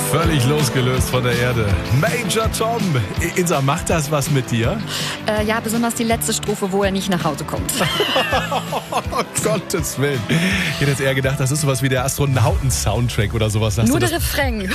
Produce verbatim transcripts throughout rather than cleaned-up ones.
Völlig losgelöst von der Erde. Major Tom. Insa, macht das was mit dir? Äh, ja, besonders die letzte Strophe, wo er nicht nach Hause kommt. Oh, Gottes Willen. Ich hätte jetzt eher gedacht, das ist sowas wie der Astronauten-Soundtrack oder sowas. Hast Nur du der Refrain.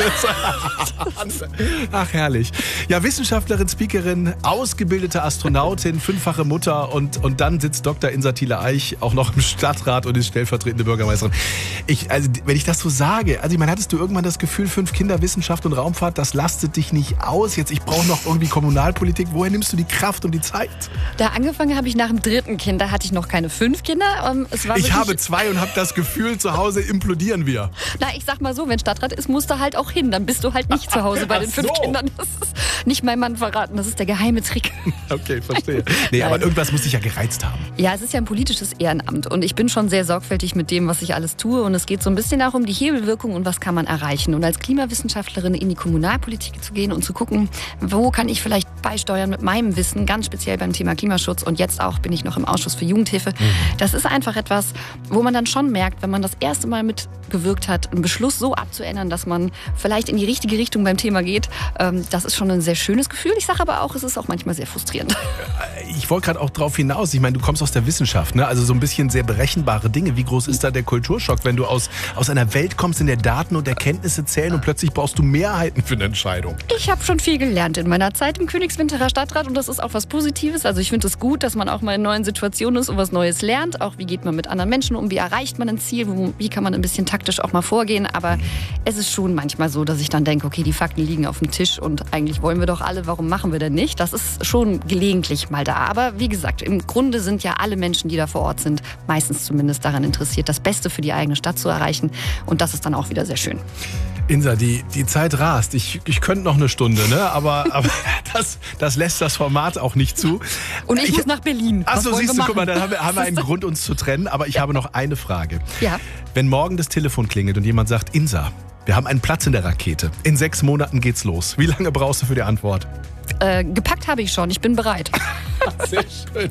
Ach, herrlich. Ja, Wissenschaftlerin, Speakerin, ausgebildete Astronautin, fünffache Mutter und, und dann sitzt Doktor Insa Thiele-Eich auch noch im Stadtrat und ist stellvertretende Bürgermeisterin. Ich, also, wenn ich das so sage, also ich meine, hattest du irgendwann das Gefühl, fünf Kinder, Wissenschaft und Raumfahrt, das lastet dich nicht aus? Jetzt, ich brauche noch irgendwie Kommunalpolitik. Woher nimmst du die Kraft und die Zeit? Da angefangen habe ich nach dem dritten Kind, da hatte ich noch keine fünf Kinder. Es war ich habe zwei und habe das Gefühl, zu Hause implodieren wir. Na, ich sag mal so, wenn Stadtrat ist, musst du halt auch hin. Dann bist du halt nicht zu Hause bei den fünf so. Kindern. Das ist nicht mein Mann verraten, das ist der geheime Trick. Okay, verstehe. Nee, aber irgendwas muss dich ja gereizt haben. Ja, es ist ja ein politisches Ehrenamt und ich bin schon sehr sorgfältig mit dem, was ich alles tue. Und es geht so ein bisschen auch um die Hebelwirkung und was kann man erreichen. Und als Klimawissenschaftlerin in die Kommunalpolitik zu gehen und zu gucken, wo kann ich vielleicht beisteuern mit meinem Wissen, ganz speziell beim Thema Klimaschutz. Und jetzt auch bin ich noch im Ausschuss für Jugendhilfe. Mhm. Das ist einfach etwas, wo man dann schon merkt, wenn man das erste Mal mitgewirkt hat, einen Beschluss so abzuändern, dass man vielleicht in die richtige Richtung beim Thema geht. Das ist schon ein sehr schönes Gefühl. Ich sage aber auch, es ist auch manchmal sehr frustrierend. Ich wollte gerade auch drauf hinaus. Ich meine, du kommst aus der Wissenschaft, ne? Also so ein bisschen sehr berechenbare Dinge. Wie groß ist da der Kulturschock, wenn du aus, aus einer Welt kommst, in der Daten und Erkenntnisse zählen und plötzlich brauchst du Mehrheiten für eine Entscheidung? Ich habe schon viel gelernt in meiner Zeit im Königswinterer Stadtrat und das ist auch was Positives. Also ich finde es gut, dass man auch mal in neuen Situationen ist und was Neues lernt. Auch wie geht man mit anderen Menschen um, wie erreicht man ein Ziel, wie kann man ein bisschen taktisch auch mal vorgehen. Aber es ist schon manchmal so, dass ich dann denke, okay, die Fakten liegen auf dem Tisch und eigentlich wollen wir doch alle, warum machen wir denn nicht? Das ist schon gelegentlich mal da. Aber wie gesagt, im Grunde sind ja alle Menschen, die da vor Ort sind, meistens zumindest daran interessiert, das Beste für die eigene Stadt zu erreichen. Und das ist dann auch wieder sehr schön. Insa, die, die Zeit rast. Ich, ich könnte noch eine Stunde, ne? aber, aber das, das lässt das Format auch nicht zu. Und ich, ich muss nach Berlin. Achso, siehst du, guck mal, dann haben wir, haben wir einen Grund, uns zu trennen. Aber ich ja. habe noch eine Frage. Ja. Wenn morgen das Telefon klingelt und jemand sagt, Insa, wir haben einen Platz in der Rakete. In sechs Monaten geht's los. Wie lange brauchst du für die Antwort? Äh, gepackt habe ich schon, ich bin bereit. Sehr schön.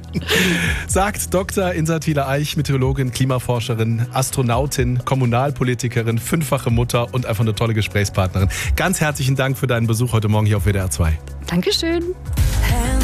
Sagt Doktor Insa Thiele-Eich, Meteorologin, Klimaforscherin, Astronautin, Kommunalpolitikerin, fünffache Mutter und einfach eine tolle Gesprächspartnerin. Ganz herzlichen Dank für deinen Besuch heute Morgen hier auf W D R zwei. Dankeschön.